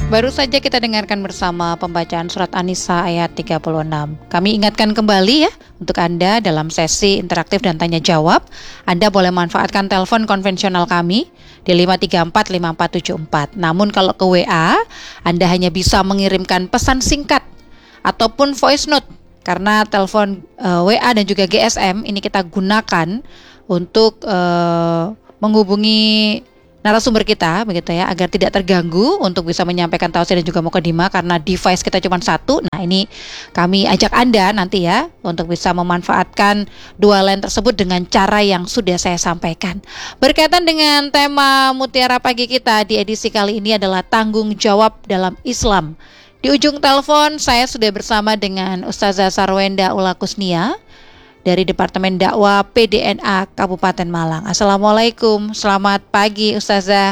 Baru saja kita dengarkan bersama pembacaan surat An-Nisa ayat 36. Kami ingatkan kembali ya, untuk Anda dalam sesi interaktif dan tanya jawab, Anda boleh manfaatkan telepon konvensional kami di 5345474. Namun kalau ke WA, Anda hanya bisa mengirimkan pesan singkat ataupun voice note, karena telepon WA dan juga GSM ini kita gunakan untuk menghubungi narasumber kita, begitu ya, agar tidak terganggu untuk bisa menyampaikan tausiah dan juga mukadimah karena device kita cuma satu. Nah, ini kami ajak Anda nanti ya untuk bisa memanfaatkan dua line tersebut dengan cara yang sudah saya sampaikan. Berkaitan dengan tema Mutiara Pagi kita di edisi kali ini adalah tanggung jawab dalam Islam. Di ujung telepon saya sudah bersama dengan Ustazah Sarwenda Ulakusnia dari Departemen Dakwah PDNA Kabupaten Malang. Assalamualaikum, selamat pagi Ustazah.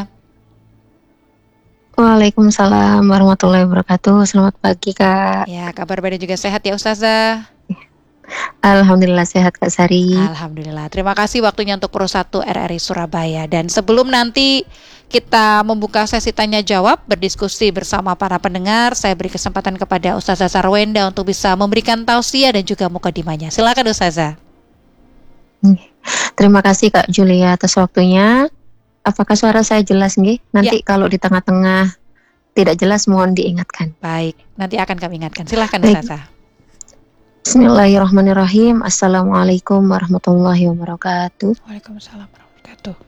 Waalaikumsalam warahmatullahi wabarakatuh. Selamat pagi Kak. Ya, kabar baik juga sehat ya Ustazah? Alhamdulillah sehat Kak Sari. Alhamdulillah. Terima kasih waktunya untuk Pro 1 RRI Surabaya. Dan sebelum nanti kita membuka sesi tanya jawab, berdiskusi bersama para pendengar, saya beri kesempatan kepada Ustazah Sarwenda untuk bisa memberikan tausiah dan juga mukadimahnya. Silakan Ustazah. Terima kasih Kak Julia atas waktunya. Apakah suara saya jelas nggih? Nanti kalau di tengah-tengah tidak jelas mohon diingatkan. Baik, nanti akan kami ingatkan. Silakan Ustazah. Bismillahirrahmanirrahim. Assalamualaikum warahmatullahi wabarakatuh. Waalaikumsalam warahmatullahi wabarakatuh.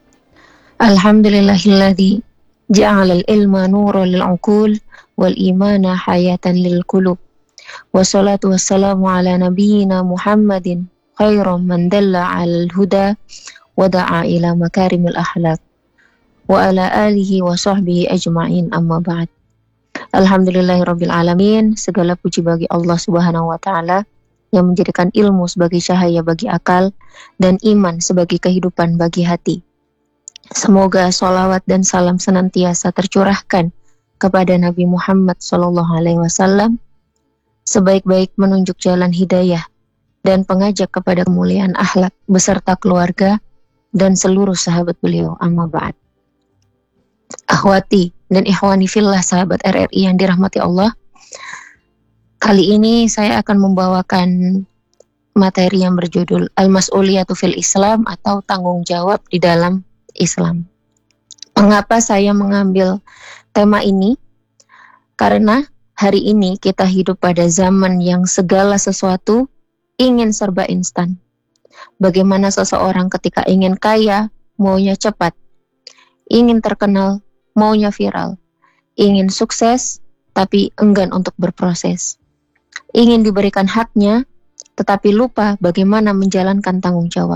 Alhamdulillahilladzi ja'ala al-ilma nuran lil-'uqul wal imana hayatan lil-qulub. Wassalatu wassalamu ala nabiyyina Muhammadin khairan man dalla 'alal huda wa da'a ila makarimil akhlaq wa ala alihi wa sahbihi ajma'in, amma ba'd. Alhamdulillahirabbil alamin. Segala puji bagi Allah Subhanahu wa taala yang menjadikan ilmu sebagai cahaya bagi akal dan iman sebagai kehidupan bagi hati. Semoga sholawat dan salam senantiasa tercurahkan kepada Nabi Muhammad SAW, sebaik-baik menunjuk jalan hidayah dan pengajak kepada kemuliaan akhlak beserta keluarga dan seluruh sahabat beliau, amma ba'd. Akhwati dan ikhwani fillah sahabat RRI yang dirahmati Allah, kali ini saya akan membawakan materi yang berjudul Al-Mas'uliyatu fil Islam atau tanggung jawab di dalam Islam. Mengapa saya mengambil tema ini? Karena hari ini kita hidup pada zaman yang segala sesuatu ingin serba instan. Bagaimana seseorang ketika ingin kaya, maunya cepat. Ingin terkenal, maunya viral. Ingin sukses, tapi enggan untuk berproses. Ingin diberikan haknya, tetapi lupa bagaimana menjalankan tanggung jawab.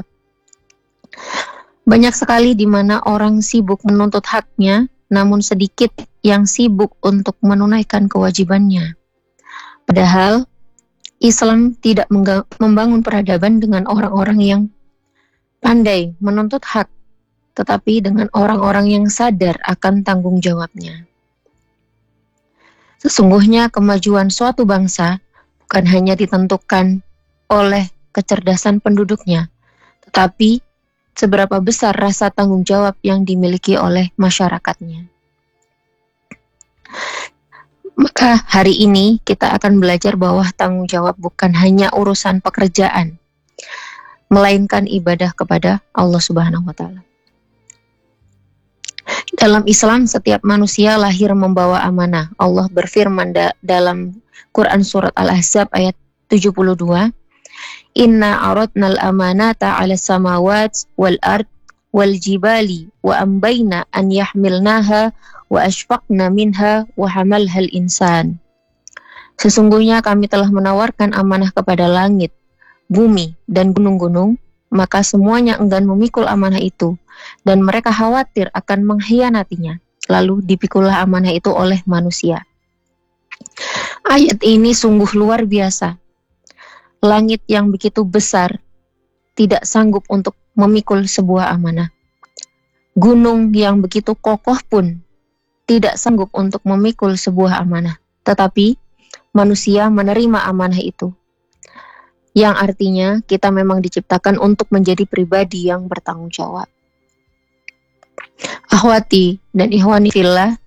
Banyak sekali di mana orang sibuk menuntut haknya, namun sedikit yang sibuk untuk menunaikan kewajibannya. Padahal Islam tidak membangun peradaban dengan orang-orang yang pandai menuntut hak, tetapi dengan orang-orang yang sadar akan tanggung jawabnya. Sesungguhnya kemajuan suatu bangsa bukan hanya ditentukan oleh kecerdasan penduduknya, tetapi seberapa besar rasa tanggung jawab yang dimiliki oleh masyarakatnya. Maka hari ini kita akan belajar bahwa tanggung jawab bukan hanya urusan pekerjaan, melainkan ibadah kepada Allah Subhanahu wa taala. Dalam Islam setiap manusia lahir membawa amanah. Allah berfirman dalam Quran surat Al-Ahzab ayat 72, Inna aradnal amanata 'ala samawati wal ard wal jibali wa ambayna an yahmilnaha wa ashfaqna minha wa hamalhal insan. Sesungguhnya kami telah menawarkan amanah kepada langit, bumi, dan gunung-gunung, maka semuanya enggan memikul amanah itu, dan mereka khawatir akan mengkhianatinya. Lalu dipikullah amanah itu oleh manusia. Ayat ini sungguh luar biasa. Langit yang begitu besar tidak sanggup untuk memikul sebuah amanah. Gunung yang begitu kokoh pun tidak sanggup untuk memikul sebuah amanah. Tetapi manusia menerima amanah itu. Yang artinya kita memang diciptakan untuk menjadi pribadi yang bertanggung jawab. Akhwati dan ikhwani fillah,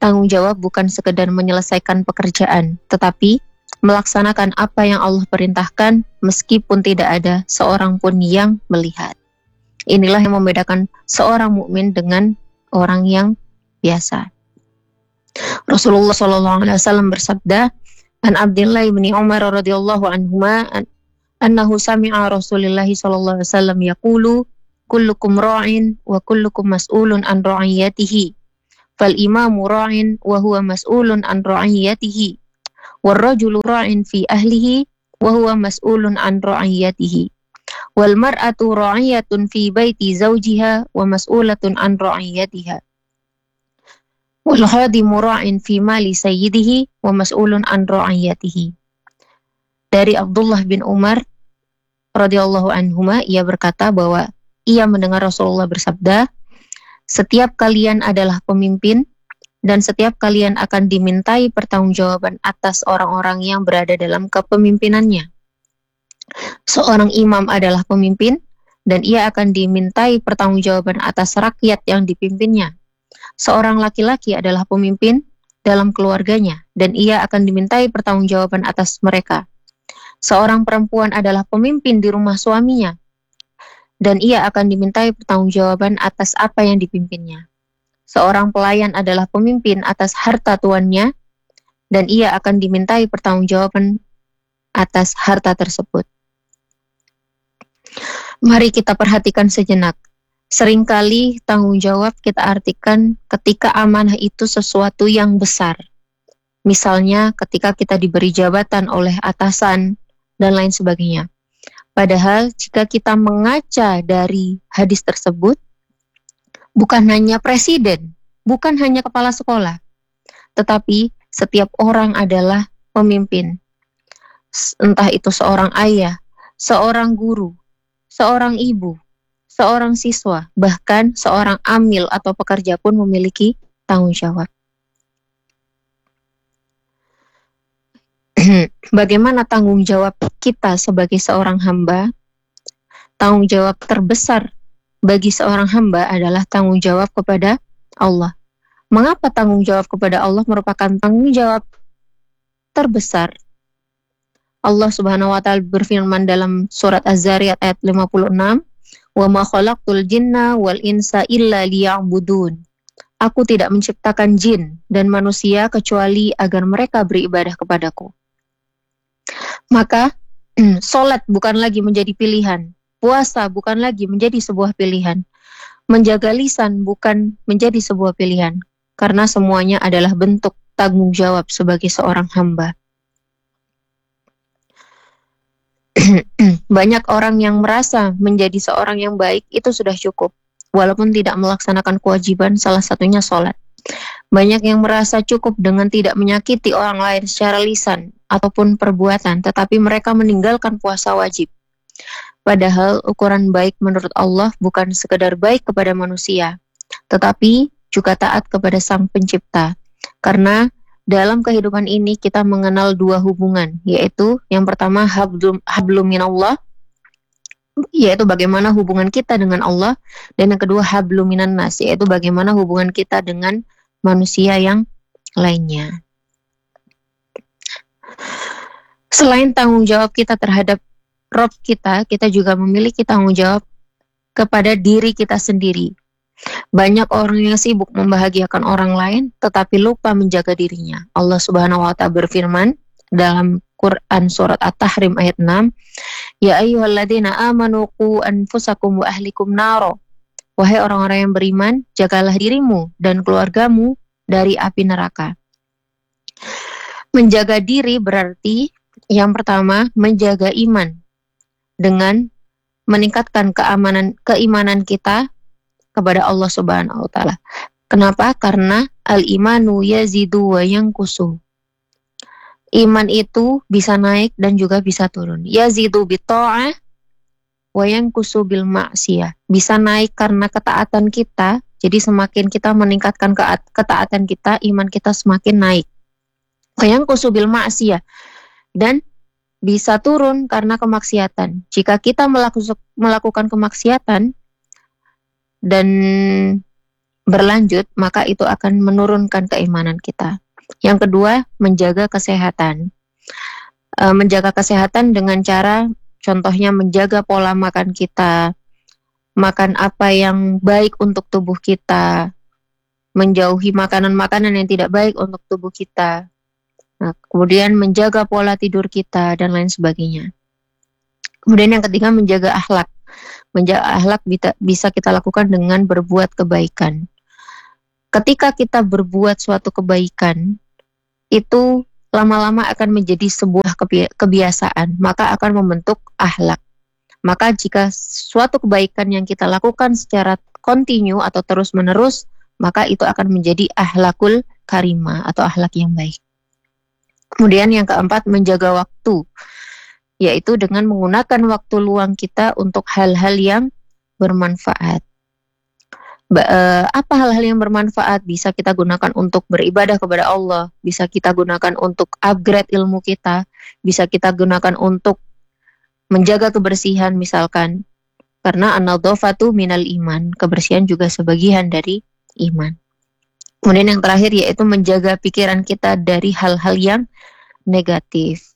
Tanggung jawab bukan sekedar menyelesaikan pekerjaan, tetapi melaksanakan apa yang Allah perintahkan meskipun tidak ada seorang pun yang melihat. Inilah yang membedakan seorang mukmin dengan orang yang biasa. Rasulullah SAW bersabda, An Abdullah bin Umar radhiyallahu anhuma annahu sami'a Rasulullah sallallahu alaihi wasallam yaqulu kullukum ra'in wa kullukum mas'ulun an ra'iyatihi fal imamu ra'in wa huwa mas'ulun an ra'iyatihi wal rajulu ra'in fi ahlihi wa huwa mas'ulun an ra'iyatihi wal mar'atu ra'iyatun fi baiti zawjiha wa mas'ulatun an ra'iyatiha wal khadimu ra'in fi mali sayyidihi wa mas'ulun an ra'iyatihi. Dari Abdullah bin Umar radhiyallahu anhuma, ia berkata bahwa ia mendengar Rasulullah bersabda, setiap kalian adalah pemimpin dan setiap kalian akan dimintai pertanggungjawaban atas orang-orang yang berada dalam kepemimpinannya. Seorang imam adalah pemimpin dan ia akan dimintai pertanggungjawaban atas rakyat yang dipimpinnya. Seorang laki-laki adalah pemimpin dalam keluarganya dan ia akan dimintai pertanggungjawaban atas mereka. Seorang perempuan adalah pemimpin di rumah suaminya dan ia akan dimintai pertanggungjawaban atas apa yang dipimpinnya. Seorang pelayan adalah pemimpin atas harta tuannya dan ia akan dimintai pertanggungjawaban atas harta tersebut. Mari kita perhatikan sejenak. Seringkali tanggung jawab kita artikan ketika amanah itu sesuatu yang besar. Misalnya ketika kita diberi jabatan oleh atasan dan lain sebagainya. Padahal jika kita mengaca dari hadis tersebut, bukan hanya presiden, bukan hanya kepala sekolah, tetapi setiap orang adalah pemimpin. Entah itu seorang ayah, seorang guru, seorang ibu, seorang siswa, bahkan seorang amil atau pekerja pun memiliki tanggung jawab. Bagaimana tanggung jawab kita sebagai seorang hamba? Tanggung jawab terbesar bagi seorang hamba adalah tanggung jawab kepada Allah. Mengapa tanggung jawab kepada Allah merupakan tanggung jawab terbesar? Allah Subhanahu wa taala berfirman dalam surat Az-Zariyat ayat 56, "Wa ma khalaqtul jinna wal insa illa liya'budun." Aku tidak menciptakan jin dan manusia kecuali agar mereka beribadah kepadaku. Maka salat bukan lagi menjadi pilihan, puasa bukan lagi menjadi sebuah pilihan, menjaga lisan bukan menjadi sebuah pilihan, karena semuanya adalah bentuk tanggung jawab sebagai seorang hamba. Banyak orang yang merasa menjadi seorang yang baik itu sudah cukup, walaupun tidak melaksanakan kewajiban, salah satunya sholat. Banyak yang merasa cukup dengan tidak menyakiti orang lain secara lisan ataupun perbuatan, tetapi mereka meninggalkan puasa wajib. Padahal ukuran baik menurut Allah bukan sekedar baik kepada manusia, tetapi juga taat kepada Sang Pencipta. Karena dalam kehidupan ini kita mengenal dua hubungan, yaitu yang pertama hablum minallah, yaitu bagaimana hubungan kita dengan Allah, dan yang kedua hablum minan nas, yaitu bagaimana hubungan kita dengan manusia yang lainnya. Selain tanggung jawab kita terhadap Rob kita juga memiliki tanggung jawab kepada diri kita sendiri. Banyak orang yang sibuk membahagiakan orang lain tetapi lupa menjaga dirinya. Allah Subhanahu wa taala berfirman dalam Quran surat At-Tahrim ayat 6, "Ya ayyuhalladzina amanu qu anfusakum wa ahlikum naro." Wahai orang-orang yang beriman, jagalah dirimu dan keluargamu dari api neraka. Menjaga diri berarti yang pertama menjaga iman dengan meningkatkan keimanan kita kepada Allah Subhanahu wa taala. Kenapa? Karena al-imanu yazidu wa yanqusu. Iman itu bisa naik dan juga bisa turun. Yazidu bi ta'ah wa yanqusu bil ma'siyah. Bisa naik karena ketaatan kita. Jadi semakin kita meningkatkan ketaatan kita, iman kita semakin naik. Wa yanqusu bil ma'siyah. Dan bisa turun karena kemaksiatan. Jika kita melakukan kemaksiatan dan berlanjut, maka itu akan menurunkan keimanan kita. Yang kedua, menjaga kesehatan. Menjaga kesehatan dengan cara, contohnya menjaga pola makan kita, makan apa yang baik untuk tubuh kita, menjauhi makanan-makanan yang tidak baik untuk tubuh kita. Nah, kemudian menjaga pola tidur kita dan lain sebagainya. Kemudian yang ketiga, menjaga akhlak. Menjaga akhlak bisa kita lakukan dengan berbuat kebaikan. Ketika kita berbuat suatu kebaikan, itu lama-lama akan menjadi sebuah kebiasaan, maka akan membentuk akhlak. Maka jika suatu kebaikan yang kita lakukan secara kontinu atau terus-menerus, maka itu akan menjadi akhlakul karimah atau akhlak yang baik. Kemudian yang keempat, menjaga waktu, yaitu dengan menggunakan waktu luang kita untuk hal-hal yang bermanfaat. Apa hal-hal yang bermanfaat? Bisa kita gunakan untuk beribadah kepada Allah, bisa kita gunakan untuk upgrade ilmu kita, bisa kita gunakan untuk menjaga kebersihan misalkan. Karena an-nadhafatu minal iman, kebersihan juga sebagian dari iman. Kemudian yang terakhir yaitu menjaga pikiran kita dari hal-hal yang negatif.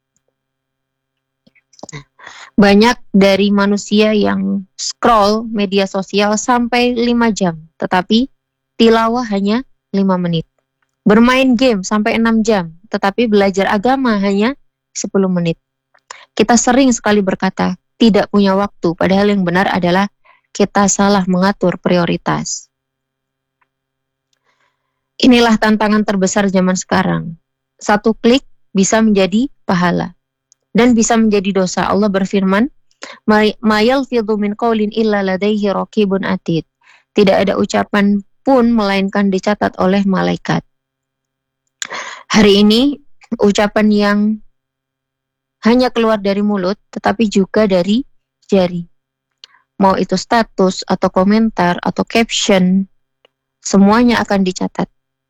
Banyak dari manusia yang scroll media sosial sampai 5 jam, tetapi tilawah hanya 5 menit. Bermain game sampai 6 jam, tetapi belajar agama hanya 10 menit. Kita sering sekali berkata, tidak punya waktu, padahal yang benar adalah kita salah mengatur prioritas. Inilah tantangan terbesar zaman sekarang. Satu klik bisa menjadi pahala dan bisa menjadi dosa. Allah berfirman, "Ma yalfidhu min qaulin illa ladaihi raqibun atid." Tidak ada ucapan pun melainkan dicatat oleh malaikat. Hari ini ucapan yang hanya keluar dari mulut tetapi juga dari jari. Mau itu status atau komentar atau caption, semuanya akan dicatat.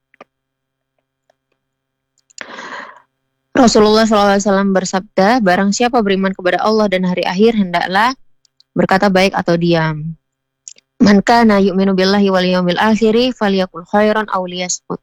Rasulullah SAW bersabda, barang siapa beriman kepada Allah dan hari akhir, hendaklah berkata baik atau diam. Man kana yu'minu billahi wal yawmil akhiri falyakul khairan aw liyasmut.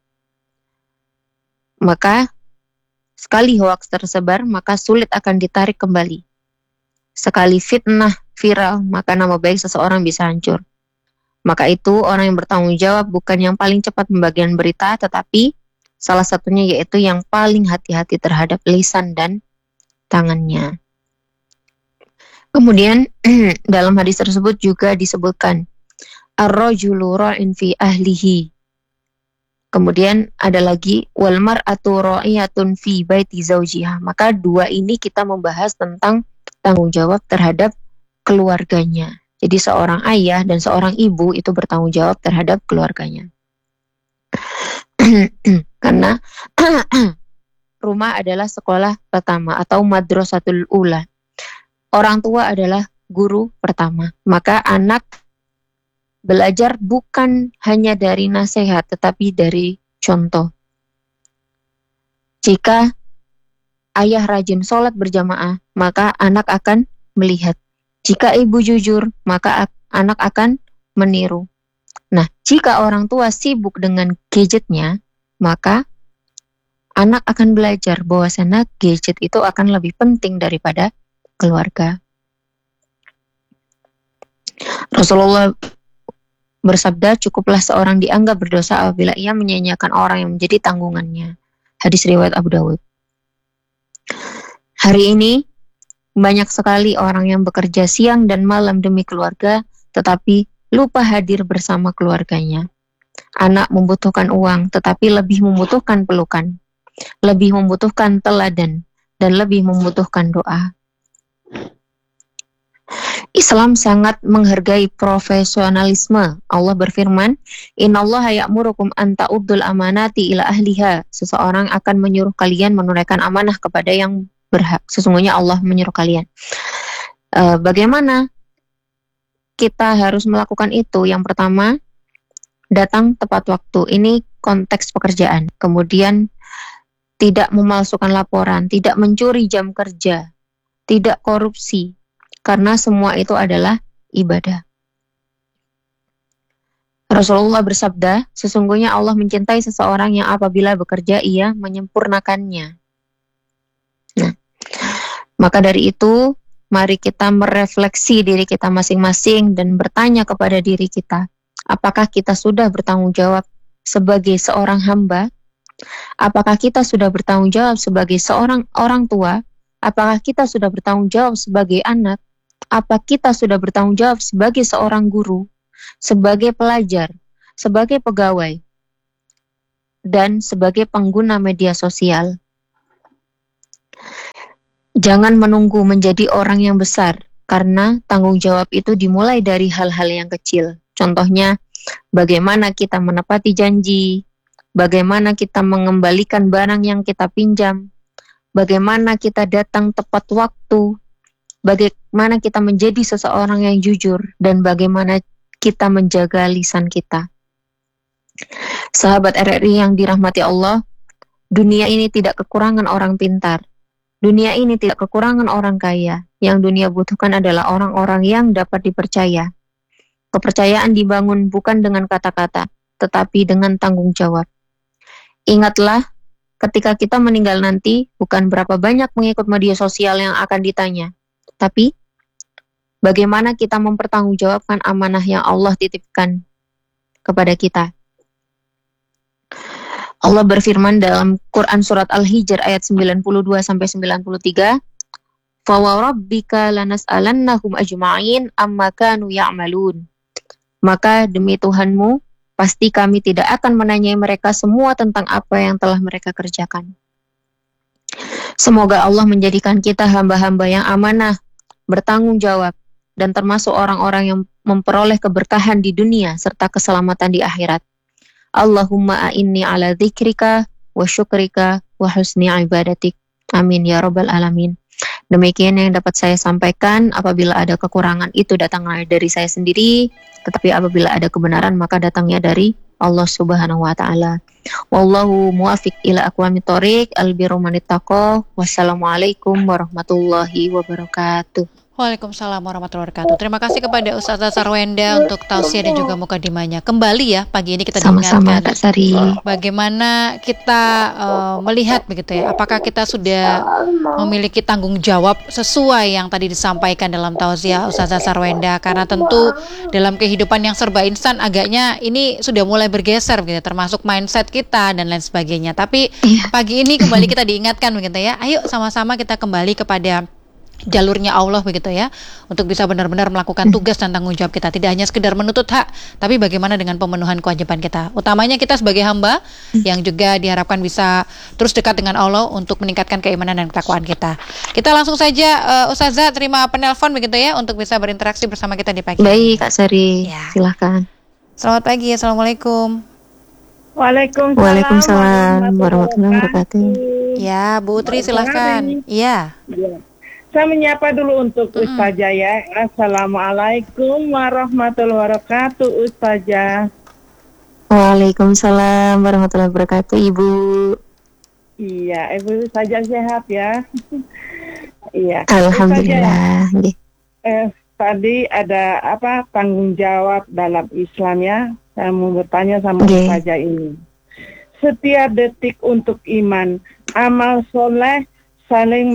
Maka sekali hoaks tersebar, maka sulit akan ditarik kembali. Sekali fitnah viral, maka nama baik seseorang bisa hancur. Maka itu orang yang bertanggung jawab bukan yang paling cepat membagikan berita, tetapi salah satunya yaitu yang paling hati-hati terhadap lisan dan tangannya. Kemudian dalam hadis tersebut juga disebutkan ar-rajulu ra'in fi ahlihi. Kemudian ada lagi wal mar'atu ra'iyatun fi baiti zawjiha. Maka dua ini kita membahas tentang tanggung jawab terhadap keluarganya. Jadi seorang ayah dan seorang ibu itu bertanggung jawab terhadap keluarganya. Karena rumah adalah sekolah pertama atau madrasatul ula. Orang tua adalah guru pertama. Maka anak belajar bukan hanya dari nasihat tetapi dari contoh. Jika ayah rajin sholat berjamaah, maka anak akan melihat. Jika ibu jujur, maka anak akan meniru. Nah, jika orang tua sibuk dengan gadgetnya, maka anak akan belajar bahwasanya gadget itu akan lebih penting daripada keluarga. Rasulullah bersabda, cukuplah seorang dianggap berdosa apabila ia menyanyiakan orang yang menjadi tanggungannya. Hadis riwayat Abu Dawud. Hari ini banyak sekali orang yang bekerja siang dan malam demi keluarga, tetapi lupa hadir bersama keluarganya. Anak membutuhkan uang, tetapi lebih membutuhkan pelukan, lebih membutuhkan teladan, dan lebih membutuhkan doa. Islam sangat menghargai profesionalisme. Allah berfirman, "Innallaha ya'murukum an ta'uddul amanati ila ahliha." Seseorang akan menyuruh kalian menunaikan amanah kepada yang berhak. Sesungguhnya Allah menyuruh kalian. Bagaimana kita harus melakukan itu? Yang pertama, datang tepat waktu. Ini konteks pekerjaan. Kemudian tidak memalsukan laporan, tidak mencuri jam kerja, tidak korupsi. Karena semua itu adalah ibadah. Rasulullah bersabda, sesungguhnya Allah mencintai seseorang yang apabila bekerja ia menyempurnakannya. Nah, maka dari itu, mari kita merefleksi diri kita masing-masing dan bertanya kepada diri kita, apakah kita sudah bertanggung jawab sebagai seorang hamba? Apakah kita sudah bertanggung jawab sebagai seorang orang tua? Apakah kita sudah bertanggung jawab sebagai anak? Apa kita sudah bertanggung jawab sebagai seorang guru, sebagai pelajar, sebagai pegawai, dan sebagai pengguna media sosial? Jangan menunggu menjadi orang yang besar, karena tanggung jawab itu dimulai dari hal-hal yang kecil. Contohnya, bagaimana kita menepati janji, bagaimana kita mengembalikan barang yang kita pinjam, bagaimana kita datang tepat waktu, bagaimana kita menjadi seseorang yang jujur, dan bagaimana kita menjaga lisan kita. Sahabat RRI yang dirahmati Allah, dunia ini tidak kekurangan orang pintar. Dunia ini tidak kekurangan orang kaya. Yang dunia butuhkan adalah orang-orang yang dapat dipercaya. Kepercayaan dibangun bukan dengan kata-kata, tetapi dengan tanggung jawab. Ingatlah, ketika kita meninggal nanti, bukan berapa banyak pengikut media sosial yang akan ditanya, tapi bagaimana kita mempertanggungjawabkan amanah yang Allah titipkan kepada kita. Allah berfirman dalam Quran surat Al-Hijr ayat 92-93, "Fawarabbika lanas'alannahum ajma'in amma kanu ya'malun." Maka demi Tuhanmu, pasti kami tidak akan menanyai mereka semua tentang apa yang telah mereka kerjakan. Semoga Allah menjadikan kita hamba-hamba yang amanah, bertanggung jawab, dan termasuk orang-orang yang memperoleh keberkahan di dunia serta keselamatan di akhirat. Allahumma a'inni ala dzikrika wa syukrika wa husni ibadatik. Amin ya rabbal alamin. Demikian yang dapat saya sampaikan. Apabila ada kekurangan itu datanglah dari saya sendiri, tetapi apabila ada kebenaran maka datangnya dari Allah Subhanahu wa taala. Wallahu muwaffiq ila aqwamit thoriq, albirru manittaqo. Wassalamualaikum warahmatullahi wabarakatuh. Waalaikumsalam warahmatullahi wabarakatuh. Terima kasih kepada Ustazah Sarwenda untuk tausiah dan juga mukadimahnya. Kembali ya, pagi ini kita Sama-sama diingatkan Kak Sari. bagaimana kita melihat begitu ya, apakah kita sudah memiliki tanggung jawab sesuai yang tadi disampaikan dalam tausiah Ustazah Sarwenda, karena tentu dalam kehidupan yang serba instan agaknya ini sudah mulai bergeser begitu, termasuk mindset kita dan lain sebagainya. Tapi pagi ini kembali kita diingatkan begitu ya, ayo sama-sama kita kembali kepada jalurnya Allah begitu ya, untuk bisa benar-benar melakukan tugas dan tanggung jawab kita, tidak hanya sekedar menuntut hak, tapi bagaimana dengan pemenuhan kewajiban kita, utamanya kita sebagai hamba yang juga diharapkan bisa terus dekat dengan Allah untuk meningkatkan keimanan dan ketakwaan kita. Kita langsung saja Ustazah terima penelpon begitu ya, untuk bisa berinteraksi bersama kita di pagi. Baik Kak Sari, Ya. silahkan. Selamat pagi, Assalamualaikum. Waalaikumsalam warahmatullahi wabarakatuh. Ya, Bu Utri silahkan. Iya. Saya menyapa dulu untuk Ustazah ya. Assalamualaikum warahmatullahi wabarakatuh Ustazah. Waalaikumsalam warahmatullahi wabarakatuh Ibu. Iya, Ibu Ustazah sehat ya. Iya. Alhamdulillah. Ustazah, tadi ada tanggung jawab dalam Islam ya. Saya mau bertanya sama Ustazah ini. Setiap detik untuk iman, amal soleh saling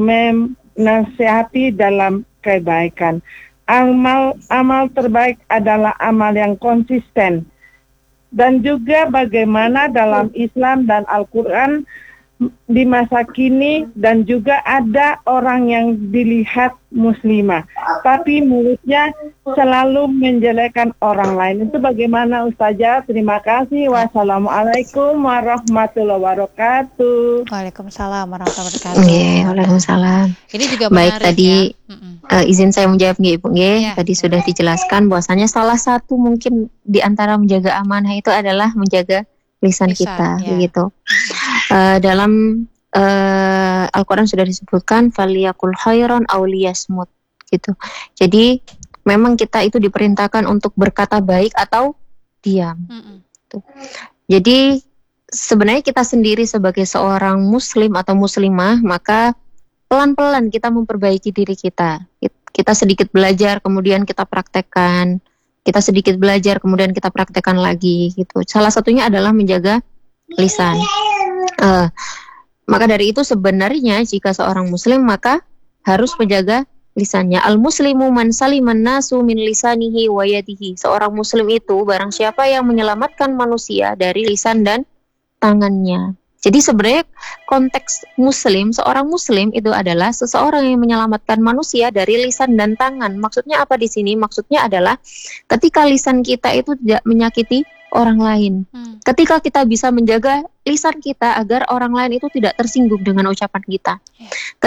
nasihati dalam kebaikan. Amal terbaik adalah amal yang konsisten. Dan juga bagaimana dalam Islam dan Al-Quran di masa kini, dan juga ada orang yang dilihat muslimah, tapi mulutnya selalu menjelekkan orang lain. Itu bagaimana Ustazah? Terima kasih. Wassalamualaikum warahmatullahi wabarakatuh. Waalaikumsalam warahmatullahi wabarakatuh. Waalaikumsalam. Ini juga Baik, menarik tadi ya. izin saya menjawab Ibu. Ya. Tadi sudah dijelaskan bahwasanya salah satu mungkin di antara menjaga amanah itu adalah menjaga lisan kita, ya. begitu. Dalam Al-Quran sudah disebutkan faliyakul khairan aw liyasmut, gitu. Jadi memang kita itu diperintahkan untuk berkata baik atau diam. Tuh. Jadi sebenarnya kita sendiri sebagai seorang muslim atau muslimah, maka pelan-pelan kita memperbaiki diri kita. Kita sedikit belajar, kemudian kita praktekkan. kita sedikit belajar, kemudian kita praktekkan lagi gitu. Salah satunya adalah menjaga lisan. Maka dari itu sebenarnya jika seorang muslim maka harus menjaga lisannya. Al-muslimu man saliman nasu min lisanihi wa yadihi. Seorang muslim itu barang siapa yang menyelamatkan manusia dari lisan dan tangannya. Jadi sebenarnya konteks muslim, seorang muslim itu adalah seseorang yang menyelamatkan manusia dari lisan dan tangan. Maksudnya apa di sini? Maksudnya adalah ketika lisan kita itu tidak menyakiti orang lain. Ketika kita bisa menjaga lisan kita agar orang lain itu tidak tersinggung dengan ucapan kita.